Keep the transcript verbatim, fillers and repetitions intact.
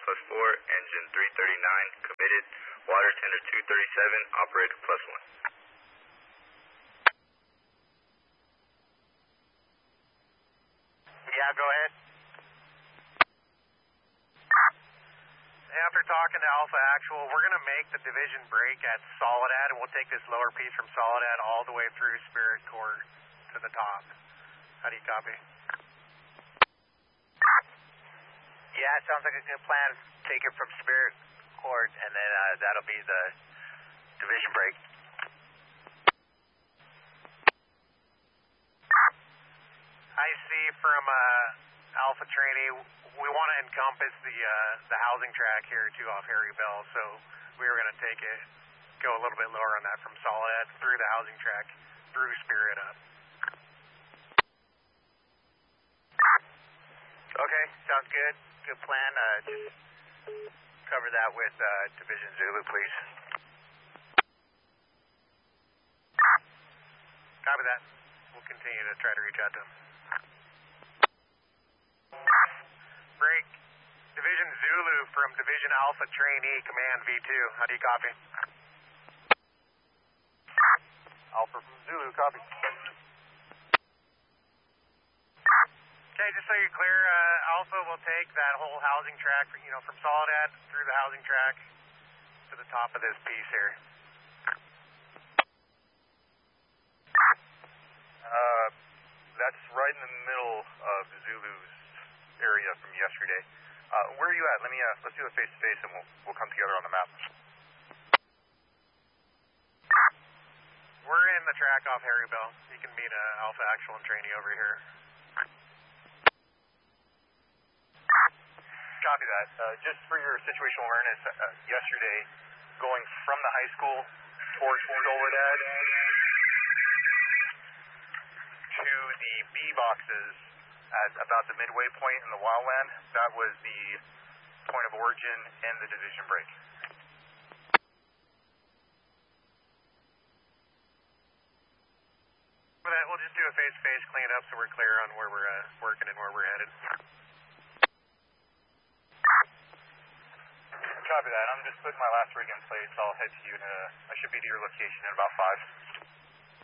plus four, engine three thirty-nine, committed, water tender two thirty-seven, operator plus one. Yeah, go ahead. After talking to Alpha Actual, we're going to make the division break at Soledad, and we'll take this lower piece from Soledad all the way through Spirit Court to the top. How do you copy? Yeah, it sounds like a good plan. Take it from Spirit Court, and then uh, that'll be the division break. I see from uh, Alpha Trainee, we want to encompass the uh, the housing track here too off Harry Bell, so we were going to take it, go a little bit lower on that from Soledad through the housing track, through Spirit up. Okay, sounds good. Good plan. Uh, just cover that with uh, Division Zulu, please. Copy that. We'll continue to try to reach out to him. Break. Division Zulu from Division Alpha Trainee, Command V two. How do you copy? Alpha from Zulu, copy. Okay, just so you're clear, uh, Alpha will take that whole housing track, you know, from Soledad through the housing track to the top of this piece here. Uh, that's right in the middle of Zulu's area from yesterday. Uh, where are you at? Let me, uh, let's do a face-to-face and we'll, we'll come together on the map. We're in the track off Harry Bell. You can meet uh, Alpha Actual and Trainee over here. Copy that. Uh, just for your situational awareness, uh, yesterday, going from the high school towards Soledad to the B boxes at about the midway point in the wildland, that was the point of origin and the division break. For that, we'll just do a face-to-face clean up so we're clear on where we're uh, working and where we're headed. Copy that. I'm just putting my last rig in place. I'll head to you. To, I should be to your location in about five.